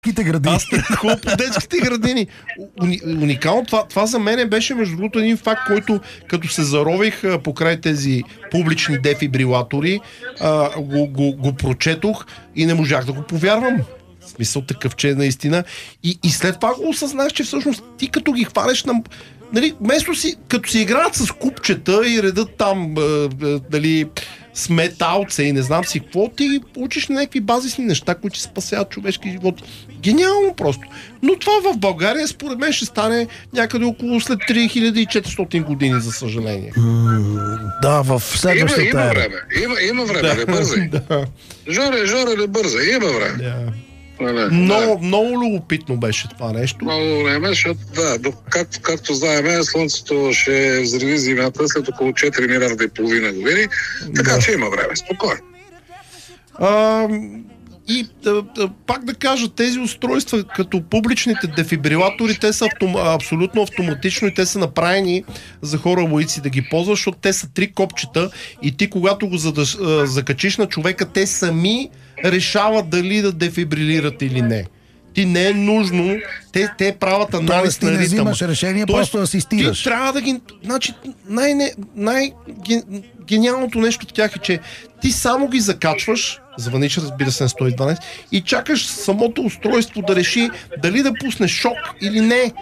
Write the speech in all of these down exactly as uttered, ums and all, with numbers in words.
градини. Аз страхувам по детските градини. Уни, уникално това, това за мен беше между другото един факт, който като се зарових а, покрай тези публични дефибрилатори, а, го, го, го прочетох и не можах да го повярвам. В смисъл такъв, че е наистина. И, и след това го осъзнах, че всъщност ти като ги хванеш на... Нали, вместо си, като си играят с купчета и редат там а, а, дали, с металце и не знам си какво, ти учиш на някакви базисни неща, които спасяват човешки живот. Гениално просто. Но това в България според мен ще стане някъде около след три хиляди и четиристотин години, за съжаление. М, да, в следващата Има, има ера. време. Има, има време, да. Не бързай. Да. Жоре, Жоре, не бързай. Има време. Да. Не, не, Много, не. много любопитно беше това нещо. Много време, защото да, до, както, както знаем, Слънцето ще взриви Земята след около четири милиарда и половина години, така Да. че има време, спокойно. А, и а, а, пак да кажа, тези устройства като публичните дефибрилатори, те са автом, абсолютно автоматично и те са направени за хора бойци да ги ползват, защото те са три копчета и ти когато го задъж, а, закачиш на човека, те сами решават дали да дефибрилират или не. Ти не е нужно, те, те правят анализ Тоест ти на не ритъма. взимаш решение, Тоест, просто асистираш. Ти трябва да ги... Значи, най- не- най-гениалното нещо в тях е, че ти само ги закачваш, звъниш, разбира се, на сто и дванайсет и чакаш самото устройство да реши дали да пусне шок или не.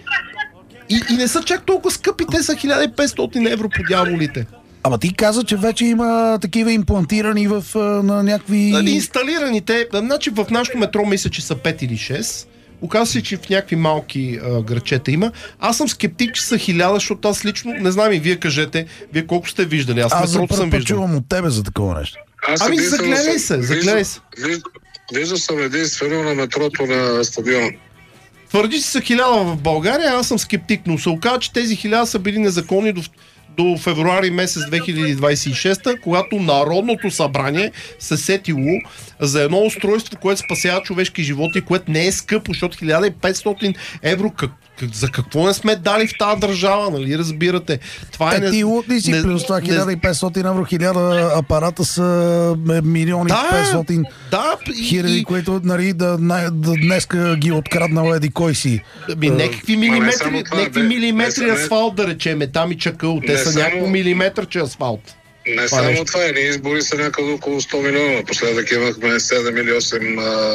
И, и не са чак толкова скъпи, те са хиляда и петстотин евро по дяволите. Ама ти каза, че вече има такива имплантирани в, а, на някакви... Нали, инсталираните, значи в нашото метро мисля, че са пет или шест. Оказва се, че в някакви малки а, грачета има. Аз съм скептик, че са хиляда, защото аз лично, не знам и вие кажете, вие колко сте виждали, аз, Аз за метрото съм първ път виждал. чувам от тебе за такова нещо. Аз Ами, единствено загледай съм- се, загледай се. Виждал, виждал съм единствено на метрото на стадиона. Твърди, че са хиляда в България, аз съм скептик, но се оказа, че тези хиляда са били незаконни до, до февруари месец две хиляди двадесет и шеста, когато Народното събрание се сетило за едно устройство, което спасява човешки животи, което не е скъпо, защото хиляда и петстотин евро как, как, за какво не сме дали в тази държава, нали, разбирате? Това е... Е, ти лутни си, не- плюс това не- хиляда и петстотин евро, хиляда апарата са е, милиони и Да, петстотин да, и- хиляди, и- които нали, да, да, да днеска ги откраднал еди кой си. Ами, някакви Ма не милиметри, само това, някакви не- милиметри не са- не- асфалт, да речеме, там и чакъл, те Не са само- няколко милиметра, че асфалт. Не Това само нещо. това, едни избори са някъде около сто милиона. Напоследък имахме седем или осем а,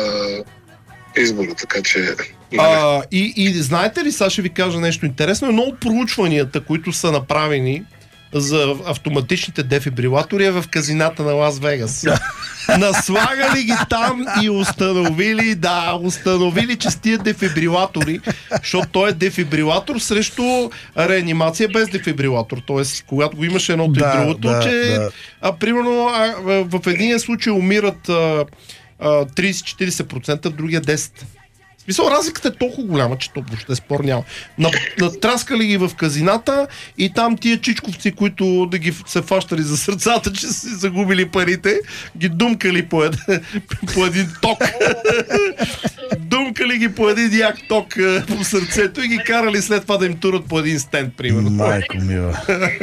избори, така че... А, и, и знаете ли, сега ще ви кажа нещо интересно, едно от проучванията, които са направени за автоматичните дефибрилатори е в казината на Лас Вегас. Наслагали ги там и установили, да, установили, че с тия дефибрилатори, защото той е дефибрилатор срещу реанимация без дефибрилатор. Тоест, когато го имаш едното Да, и другото, да, че да. а, примерно а, в един случай умират а, а, трийсет-четирийсет процента, в другия десет процента. В смисъл, разликата е толкова голяма, че то въобще спор няма. На- Натраскали ги в казината и там тия чичковци, които да ги се фащали за сърцата, че са си загубили парите, ги думкали по, ед... по един ток. Думкали ги по един як ток а, по сърцето и ги карали след това да им турат по един стенд, примерно. Майко мила.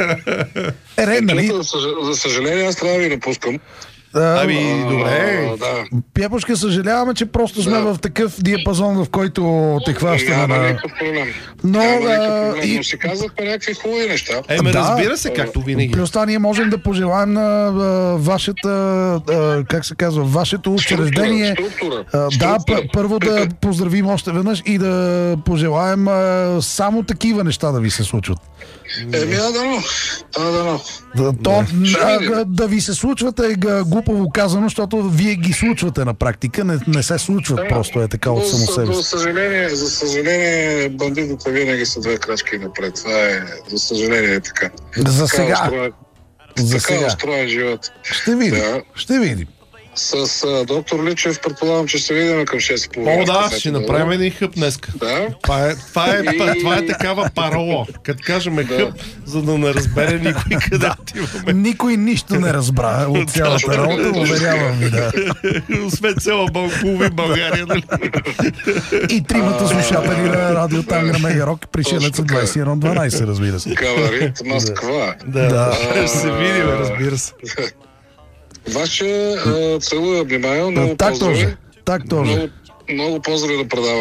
Е, ре, нали? За, съж- за съжаление, аз трябва да ви напускам. а, Ами, добре. А, да. Пепушка, съжаляваме, че просто сме Да. в такъв диапазон, в който те хващаме Няма на... никакъв проблем. Но, Няма никакъв а, проблем. и- Но си казахме някакви хубави неща. Еме, Да. разбира се, както винаги. Плюс това ние можем да пожелаем на а, вашата, а, как се казва, вашето учреждение. Структура. А, да, Структура. п- първо да поздравим още веднъж и да пожелаем а, само такива неща да ви се случват. Еми, а дано. А дано. Да, то, Ще а, видим. да, да ви се случват е га- глупаво казано, защото вие ги случвате на практика, не, не се случват, просто е така от само За- себе За си. съжаление, за съжаление, бандитите винаги са две крачки напред. Това е, за съжаление, е така. За Така сега, устроен- за Така сега. устроен живот. Ще видим, Да. ще видим. С а, доктор Личев предполагам, че ще видим към шест и половина. О, да, ще направим един хъп днеска. Да. Това е, това е, И- това е такава парола. Като кажем хъп, за да не разбере никой къде отиваме. Никой нищо не разбра от цялата работа, уверявам ви, да. Освен цяла Бъл- половин България, нали? И тримата слушатели на радио Тангра Мегарок, пришелеца Точно така. двадесет и едно дванадесет, разбира се. Габарит Москва. Да, Да. ще се видим, разбира се. Ваше а, целуя внимание, много Так поздрави. тоже, так тоже. Много, Много поздрави да предава.